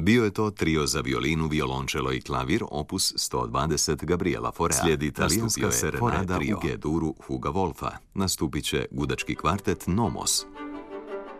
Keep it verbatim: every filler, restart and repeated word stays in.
Bio je to trio za violinu, violončelo i klavir, opus sto dvadeset Gabriela Faurea. Slijedi italijanska serenada u G-duru Huga Wolfa. Nastupit će gudački kvartet Nomos.